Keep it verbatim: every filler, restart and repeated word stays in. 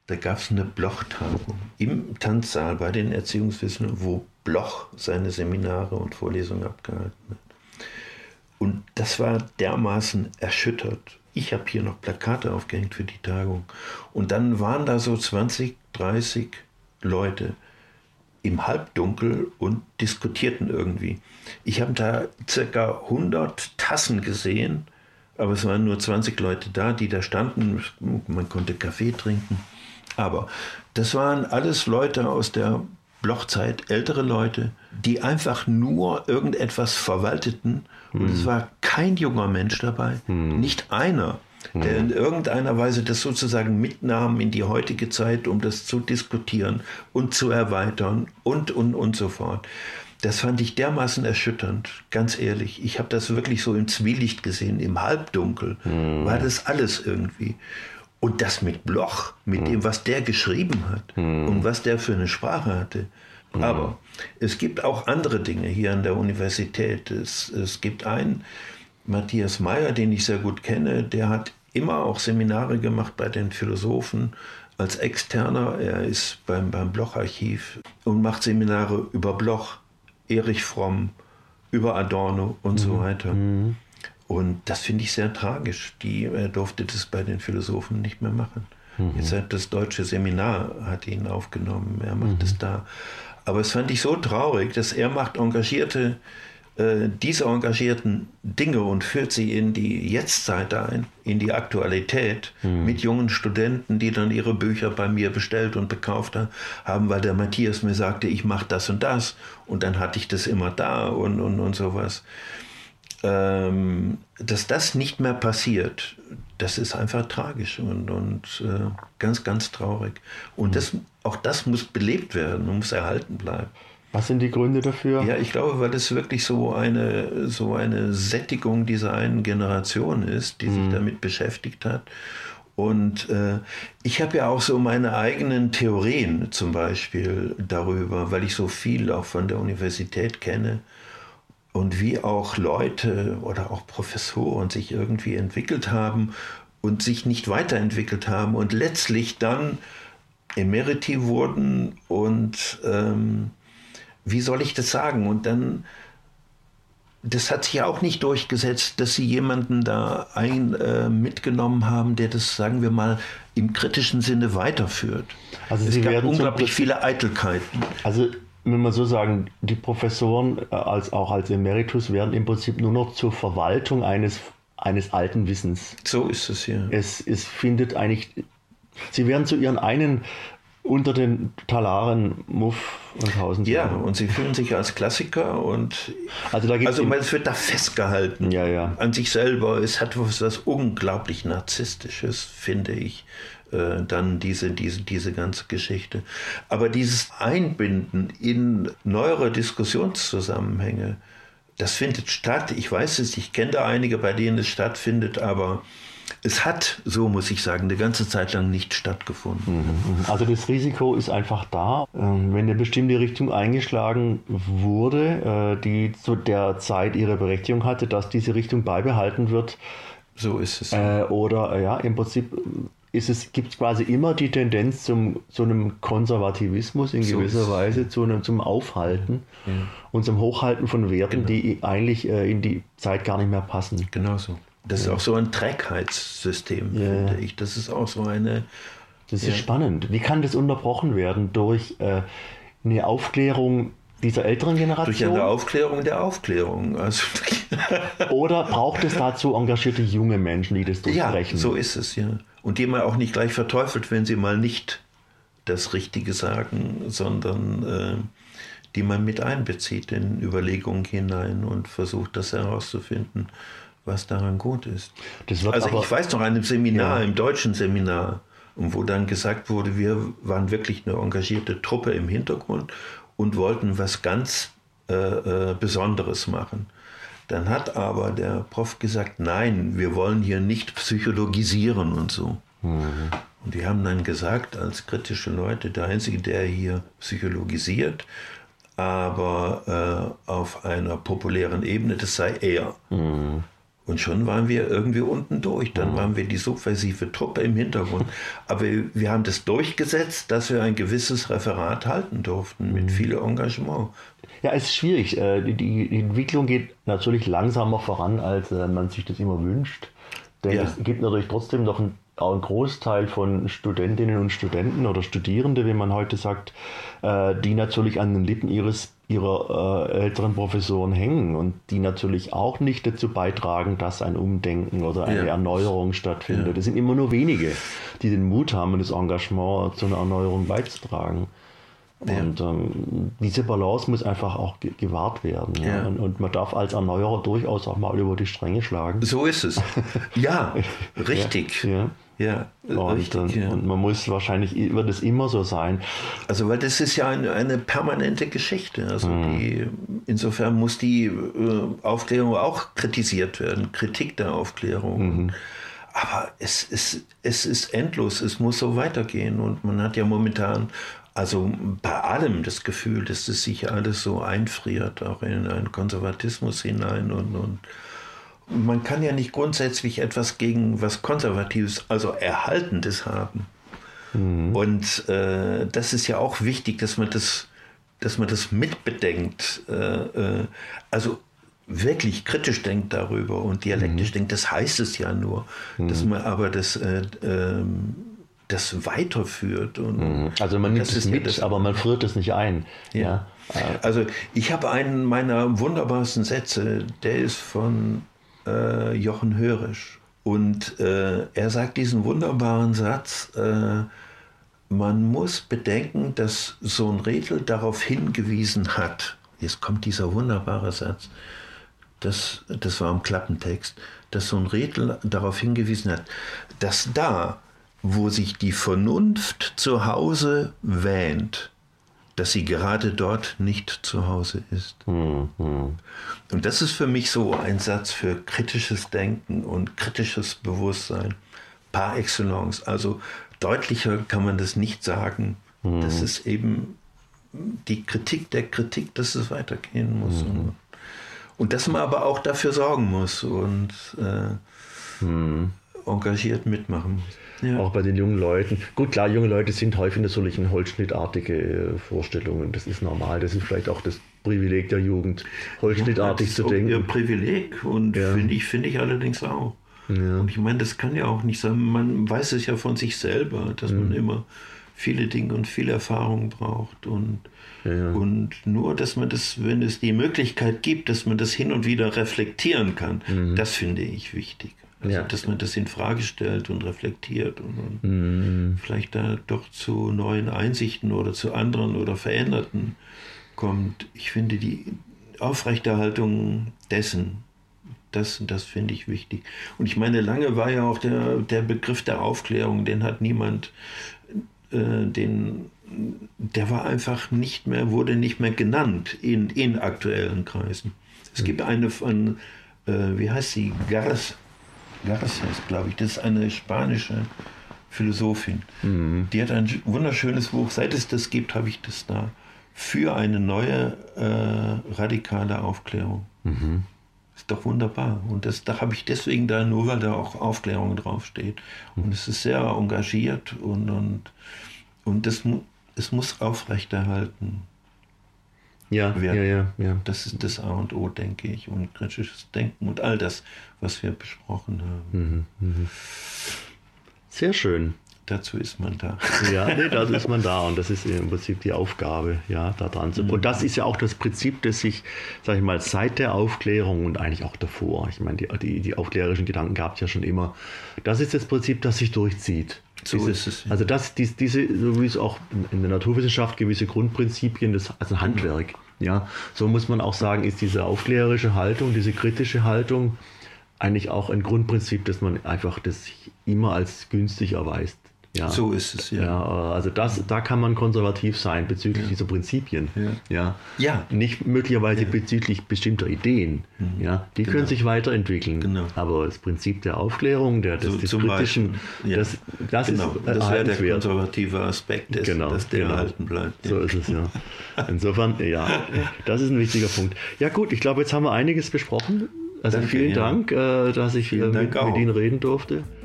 Da gab es eine Bloch-Tagung im Tanzsaal bei den Erziehungswissenschaften, wo Bloch seine Seminare und Vorlesungen abgehalten hat. Und das war dermaßen erschüttert. Ich habe hier noch Plakate aufgehängt für die Tagung. Und dann waren da so zwanzig, dreißig Leute im Halbdunkel und diskutierten irgendwie. Ich habe da circa hundert Tassen gesehen, aber es waren nur zwanzig Leute da, die da standen. Man konnte Kaffee trinken. Aber das waren alles Leute aus der Blochzeit, ältere Leute, die einfach nur irgendetwas verwalteten. Und hm. es war kein junger Mensch dabei, hm. nicht einer, der in irgendeiner Weise das sozusagen mitnahm in die heutige Zeit, um das zu diskutieren und zu erweitern und, und, und so fort. Das fand ich dermaßen erschütternd, ganz ehrlich. Ich habe das wirklich so im Zwielicht gesehen, im Halbdunkel hm. war das alles irgendwie. Und das mit Bloch, mit hm. dem, was der geschrieben hat hm. und was der für eine Sprache hatte. Hm. Aber es gibt auch andere Dinge hier an der Universität. Es, es gibt einen, Matthias Meyer, den ich sehr gut kenne, der hat immer auch Seminare gemacht bei den Philosophen als Externer. Er ist beim, beim Bloch-Archiv und macht Seminare über Bloch, Erich Fromm, über Adorno und hm. so weiter. Hm. Und das finde ich sehr tragisch. Die, er durfte das bei den Philosophen nicht mehr machen. Mhm. Jetzt hat das deutsche Seminar hat ihn aufgenommen. Er macht es mhm. da. Aber es fand ich so traurig, dass er macht engagierte, äh, diese engagierten Dinge und führt sie in die Jetztzeit ein, in die Aktualität mhm. mit jungen Studenten, die dann ihre Bücher bei mir bestellt und bekauft haben, weil der Matthias mir sagte, ich mache das und das. Und dann hatte ich das immer da und, und, und sowas. Ähm, dass das nicht mehr passiert, das ist einfach tragisch und, und äh, ganz, ganz traurig. Und das, auch das muss belebt werden und muss erhalten bleiben. Was sind die Gründe dafür? Ja, ich glaube, weil es wirklich so eine, so eine Sättigung dieser einen Generation ist, die mhm. sich damit beschäftigt hat. Und äh, ich habe ja auch so meine eigenen Theorien zum Beispiel darüber, weil ich so viel auch von der Universität kenne. Und wie auch Leute oder auch Professoren sich irgendwie entwickelt haben und sich nicht weiterentwickelt haben und letztlich dann Emeriti wurden und ähm, wie soll ich das sagen? Und dann, das hat sich auch nicht durchgesetzt, dass sie jemanden da ein, äh, mitgenommen haben, der das, sagen wir mal, im kritischen Sinne weiterführt. Also es sie gab werden unglaublich viele Eitelkeiten. Also wenn man so sagen, die Professoren als auch als Emeritus werden im Prinzip nur noch zur Verwaltung eines, eines alten Wissens. So ist es ja. Es, es findet eigentlich, sie werden zu ihren einen unter den Talaren Muff und Tausend. Ja, und sie fühlen sich als Klassiker und also, da gibt's also es wird da festgehalten ja, ja. an sich selber. Es hat was, was unglaublich Narzisstisches, finde ich. Dann diese, diese, diese ganze Geschichte. Aber dieses Einbinden in neuere Diskussionszusammenhänge, das findet statt. Ich weiß es, ich kenne da einige, bei denen es stattfindet, aber es hat, so muss ich sagen, eine ganze Zeit lang nicht stattgefunden. Also das Risiko ist einfach da, wenn eine bestimmte Richtung eingeschlagen wurde, die zu der Zeit ihre Berechtigung hatte, dass diese Richtung beibehalten wird. So ist es. Oder ja, im Prinzip ist es, gibt es quasi immer die Tendenz zum, zu einem Konservativismus in so gewisser Weise, zu einem, zum Aufhalten ja. und zum Hochhalten von Werten, genau. die eigentlich äh, in die Zeit gar nicht mehr passen. Genau so. Das ja. ist auch so ein Trägheitssystem, ja. finde ich. Das ist auch so eine... Das ist ja. spannend. Wie kann das unterbrochen werden? Durch äh, eine Aufklärung dieser älteren Generation? Durch eine Aufklärung der Aufklärung. Also Oder braucht es dazu engagierte junge Menschen, die das durchbrechen? Ja, so ist es, ja. Und die man auch nicht gleich verteufelt, wenn sie mal nicht das Richtige sagen, sondern äh, die man mit einbezieht in Überlegungen hinein und versucht, das herauszufinden, was daran gut ist. Das wird also aber, ich weiß noch, einem Seminar, ja. im deutschen Seminar, wo dann gesagt wurde, wir waren wirklich eine engagierte Truppe im Hintergrund und wollten was ganz äh, äh, Besonderes machen. Dann hat aber der Prof gesagt, nein, wir wollen hier nicht psychologisieren und so. Mhm. Und die haben dann gesagt, als kritische Leute, der Einzige, der hier psychologisiert, aber äh, auf einer populären Ebene, das sei er. Mhm. Und schon waren wir irgendwie unten durch. Dann waren wir die subversive Truppe im Hintergrund. Aber wir haben das durchgesetzt, dass wir ein gewisses Referat halten durften mit viel Engagement. Ja, es ist schwierig. Die, die Entwicklung geht natürlich langsamer voran, als man sich das immer wünscht. Denn ja. es gibt natürlich trotzdem noch einen, auch einen Großteil von Studentinnen und Studenten oder Studierende, wie man heute sagt, die natürlich an den Lippen ihres ihrer äh, älteren Professoren hängen und die natürlich auch nicht dazu beitragen, dass ein Umdenken oder eine ja. Erneuerung stattfindet. Es ja. sind immer nur wenige, die den Mut haben, das Engagement zu einer Erneuerung beizutragen. Ja. Und ähm, diese Balance muss einfach auch ge- gewahrt werden. Ja. Ja. Und, und man darf als Erneuerer durchaus auch mal über die Stränge schlagen. So ist es. Ja, richtig. Ja. Ja. Ja, und, richtig, ja. und man muss wahrscheinlich, wird es immer so sein. Also, weil das ist ja eine, eine permanente Geschichte. Also mhm. die, insofern muss die äh, Aufklärung auch kritisiert werden, Kritik der Aufklärung. Mhm. Aber es ist, es ist endlos, es muss so weitergehen. Und man hat ja momentan, also bei allem das Gefühl, dass es sich alles so einfriert, auch in einen Konservatismus hinein und, und man kann ja nicht grundsätzlich etwas gegen was Konservatives, also Erhaltendes haben. Mhm. Und äh, das ist ja auch wichtig, dass man das, dass man das mitbedenkt. Äh, äh, also wirklich kritisch denkt darüber und dialektisch mhm. denkt. Das heißt es ja nur, mhm. dass man aber das, äh, äh, das weiterführt. Und mhm. Also man nimmt es mit, ja das, aber man friert es nicht ein. Ja. Ja. Also ich habe einen meiner wunderbarsten Sätze, der ist von Jochen Hörisch. Und äh, er sagt diesen wunderbaren Satz, äh, man muss bedenken, dass so ein Redl darauf hingewiesen hat, jetzt kommt dieser wunderbare Satz, das, das war im Klappentext, dass so ein Redl darauf hingewiesen hat, dass da, wo sich die Vernunft zu Hause wähnt, dass sie gerade dort nicht zu Hause ist. Mhm. Und das ist für mich so ein Satz für kritisches Denken und kritisches Bewusstsein par excellence. Also deutlicher kann man das nicht sagen. Mhm. Das ist eben die Kritik der Kritik, dass es weitergehen muss. Mhm. Und, und dass man aber auch dafür sorgen muss und äh, mhm. engagiert mitmachen muss. Ja. Auch bei den jungen Leuten. Gut, klar, junge Leute sind häufig natürlich in holzschnittartige Vorstellungen. Das ist normal. Das ist vielleicht auch das Privileg der Jugend, holzschnittartig ja, zu denken. Ihr Privileg und ja. finde ich, finde ich allerdings auch. Ja. Und ich meine, das kann ja auch nicht sein. Man weiß es ja von sich selber, dass mhm. man immer viele Dinge und viel Erfahrung braucht. Und, ja. und nur, dass man das, wenn es die Möglichkeit gibt, dass man das hin und wieder reflektieren kann, mhm. das finde ich wichtig. Also, ja. dass man das in Frage stellt und reflektiert und, und mm. vielleicht da doch zu neuen Einsichten oder zu anderen oder veränderten kommt. Ich finde die Aufrechterhaltung dessen, das, das finde ich wichtig. Und ich meine, lange war ja auch der, der Begriff der Aufklärung, den hat niemand, äh, den, der war einfach nicht mehr, wurde nicht mehr genannt in, in aktuellen Kreisen. Es mm. gibt eine von, äh, wie heißt sie, Garces, Garces, glaube ich, das ist eine spanische Philosophin. Mhm. Die hat ein wunderschönes Buch, seit es das gibt, habe ich das da, für eine neue äh, radikale Aufklärung. Mhm. Ist doch wunderbar. Und das, da habe ich deswegen da, nur weil da auch Aufklärung draufsteht. Und es ist sehr engagiert und, und, und das, es muss aufrechterhalten. Ja, ja, ja, ja. Das ist das A und O, denke ich, und kritisches Denken und all das, was wir besprochen haben. Mhm, mh. Sehr schön. Dazu ist man da. Ja, nee, dazu ist man da und das ist im Prinzip die Aufgabe, ja, da dran zu. Mhm. Und das ist ja auch das Prinzip, das sich, sag ich mal, seit der Aufklärung und eigentlich auch davor, ich meine, die, die, die aufklärerischen Gedanken gab es ja schon immer, das ist das Prinzip, das sich durchzieht. So diese, ist es. Ja. Also das, dies, diese, so wie es auch in der Naturwissenschaft gewisse Grundprinzipien, das, also Handwerk, ja, so muss man auch sagen, ist diese aufklärerische Haltung, diese kritische Haltung eigentlich auch ein Grundprinzip, dass man einfach das sich immer als günstig erweist. Ja. So ist es, ja. ja also das, da kann man konservativ sein bezüglich ja. dieser Prinzipien. Ja. Ja. Ja. Nicht möglicherweise ja. bezüglich bestimmter Ideen. Mhm. Ja. Die genau. können sich weiterentwickeln. Genau. Aber das Prinzip der Aufklärung, der, des, so, des kritischen, ja. das, das genau. ist das wäre der konservative Aspekt, des, genau. dass der genau. erhalten bleibt. Ja. So ist es, ja. Insofern, ja, das ist ein wichtiger Punkt. Ja gut, ich glaube, jetzt haben wir einiges besprochen. Also Danke, vielen ja. Dank, äh, dass ich äh, Vielen mit, Dank auch. mit Ihnen reden durfte.